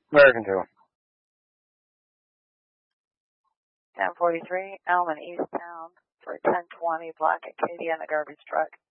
American 2. 1043, Elman Eastbound for 1020, Black Acadia in the garbage truck.